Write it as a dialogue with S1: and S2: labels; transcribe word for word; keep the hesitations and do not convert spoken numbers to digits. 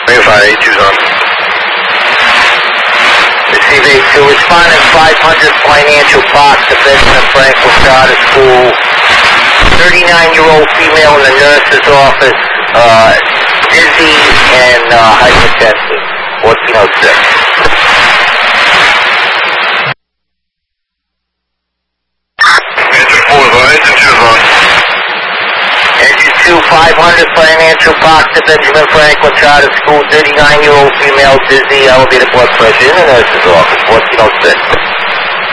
S1: Verify eight two's on.
S2: Receive eight two. Responding five hundred Financial Box to Benjamin Franklin Charter School. thirty-nine-year-old female in the nurse's office, uh, dizzy and uh, hypertensive. fourteen oh six.
S1: Engine four is on. Engine two is on.
S2: Engine two, five hundred Financial Box to Benjamin Franklin Charter School. thirty-nine-year-old female, dizzy, elevated blood pressure in the nurse's office. fourteen oh six.